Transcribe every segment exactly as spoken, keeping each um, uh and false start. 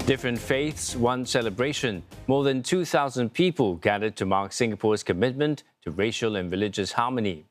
Different faiths, one celebration. More than two thousand people gathered to mark Singapore's commitment to racial and religious harmony.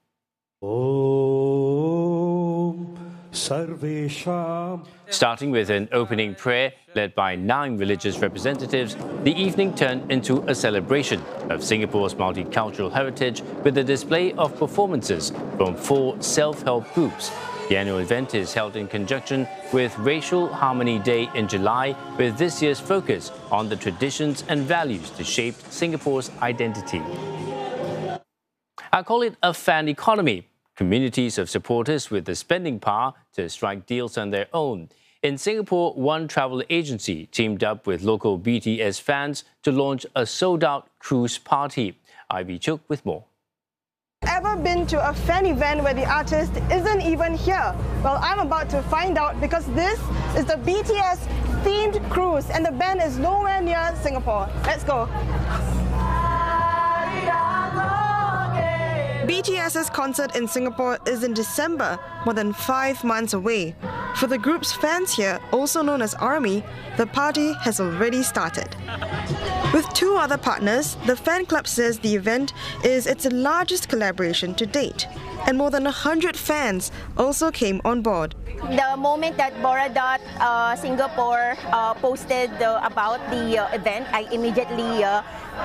Starting with an opening prayer led by nine religious representatives, the evening turned into a celebration of Singapore's multicultural heritage with a display of performances from four self-help groups. The annual event is held in conjunction with Racial Harmony Day in July, with this year's focus on the traditions and values to shape Singapore's identity. I call it a fan economy. Communities of supporters with the spending power to strike deals on their own. In Singapore, one travel agency teamed up with local B T S fans to launch a sold-out cruise party. Ivy Chook with more. Ever been to a fan event where the artist isn't even here? Well, I'm about to find out because this is the B T S themed cruise and the band is nowhere near Singapore. Let's go. BTS's concert in Singapore is in December, more than five months away. For the group's fans here, also known as ARMY, the party has already started. With two other partners, the fan club says the event is its largest collaboration to date, and more than one hundred fans also came on board. The moment that Boradot uh, Singapore uh, posted uh, about the uh, event, I immediately uh,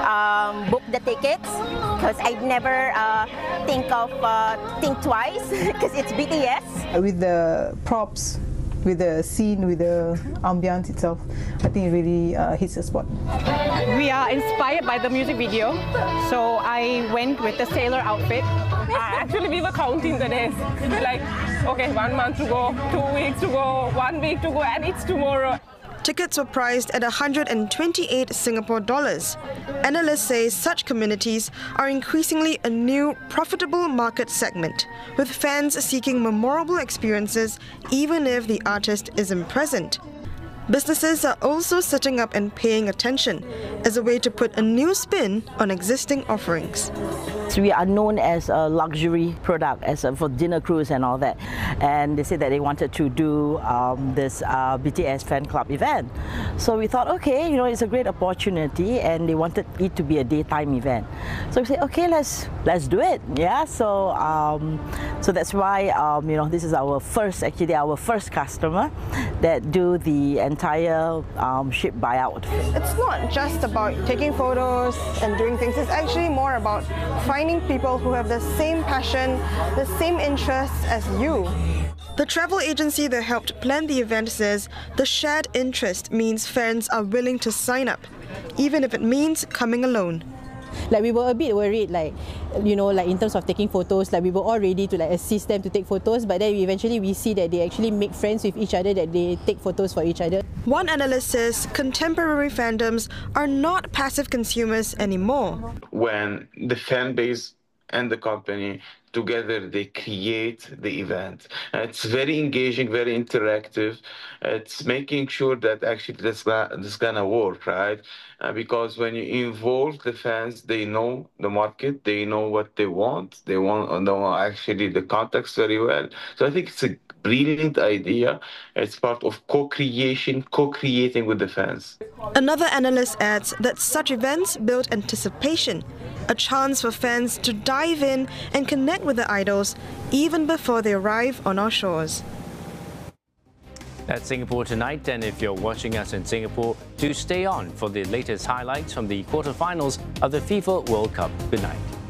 um, booked the tickets because I'd never uh, think of uh, think twice because it's B T S. With the props, with the scene, with the ambience itself, I think it really uh, hits the spot. We are inspired by the music video, so I went with the sailor outfit. Uh, actually, we were counting the days. Like, okay, one month to go, two weeks to go, one week to go, and it's tomorrow. Tickets were priced at one hundred twenty-eight Singapore dollars. Analysts say such communities are increasingly a new, profitable market segment, with fans seeking memorable experiences even if the artist isn't present. Businesses are also sitting up and paying attention as a way to put a new spin on existing offerings. So we are known as a luxury product, as a, for dinner cruise and all that. And they said that they wanted to do um, this uh, B T S fan club event. So we thought, okay, you know, it's a great opportunity, and they wanted it to be a daytime event. So we said, okay, let's let's do it. Yeah. So um, so that's why um, you know, this is our first, actually our first customer that do the entire um, ship buyout. It's not just about taking photos and doing things. It's actually more about finding people who have the same passion, the same interests as you. The travel agency that helped plan the event says the shared interest means fans are willing to sign up, even if it means coming alone. Like, we were a bit worried, like, you know, like in terms of taking photos, like we were all ready to like assist them to take photos, but then eventually we see that they actually make friends with each other, that they take photos for each other. One analyst says contemporary fandoms are not passive consumers anymore. When the fan base and the company together, they create the event. It's very engaging, very interactive. It's making sure that actually this, this is gonna work, right? Uh, because when you involve the fans, they know the market, they know what they want, they want know actually the context very well. So I think it's a brilliant idea. It's part of co-creation, co-creating with the fans. Another analyst adds that such events build anticipation, a chance for fans to dive in and connect with the idols even before they arrive on our shores. That's Singapore Tonight, and if you're watching us in Singapore, do stay on for the latest highlights from the quarterfinals of the FIFA World Cup. Good night.